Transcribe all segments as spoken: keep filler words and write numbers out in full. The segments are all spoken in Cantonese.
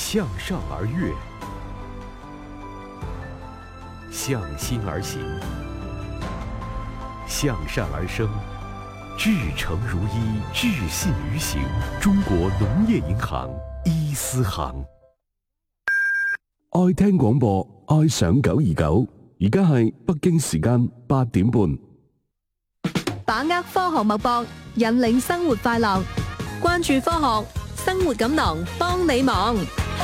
向上而躍，向心而行，向善而生，至誠如一，至信於行。中國農業銀行伊思行。 愛聽廣播，愛上九二九。而家係北京時間八點半。 把握科學脈搏，引領生活快樂。關注科學，生活錦囊幫你忙。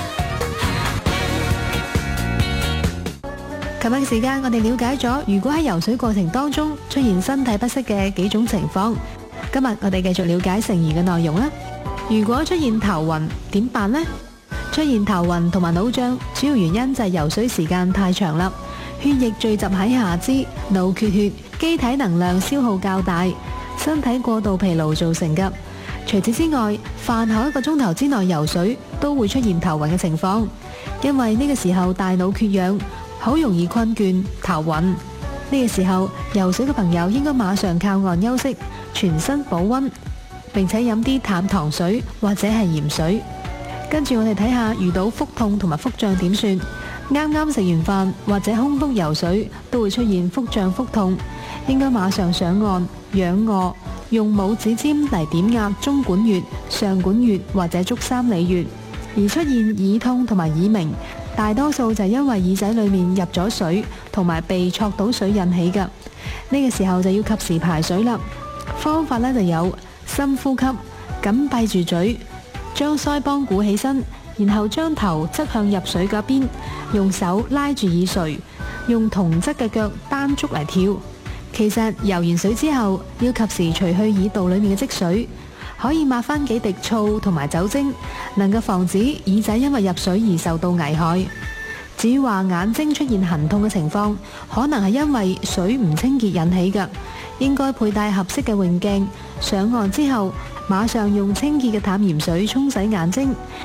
琴日嘅時間，我哋了解咗如果喺游水過程當中出現身體不適嘅幾種情況。今日我哋繼續了解成疑嘅內容啦。如果出現頭暈，點辦呢？出現頭暈同埋腦脹，主要原因就係游水時間太長啦，血液聚集喺下肢，腦缺血，機體能量消耗較大，身體過度疲勞造成嘅。除此之外，飯後一個鐘頭之內游水都會出現頭暈嘅情況，因為呢個時候大腦缺氧，好容易困倦、頭暈。呢個時候游水嘅朋友應該馬上靠岸休息，全身保溫，並且飲啲淡糖水或者係鹽水。跟住我哋睇下遇到腹痛同埋腹脹點算。啱啱食完飯或者空腹游水都會出現腹脹腹痛，應該馬上上岸仰臥，用拇指尖嚟點壓中管穴、上管穴或者足三里穴。而出現耳痛同埋耳鳴，大多數就係因為耳仔裏面入咗水同埋被戳到水引起嘅。呢個時候就要及時排水啦。方法呢就有深呼吸，緊閉住嘴，將腮幫鼓起身，然後將頭側向入水嗰邊，用手拉住耳垂，用同側嘅腳單足嚟跳。其實游完水之後要及時除去耳道裏面嘅積水，可以抹翻幾滴醋同埋酒精，能夠防止耳仔因為入水而受到危害。至於話眼睛出現痕痛嘅情況，可能係因為水唔清潔引起嘅，應該佩戴合適嘅泳鏡，上岸之後馬上用清潔嘅淡鹽水沖洗眼睛。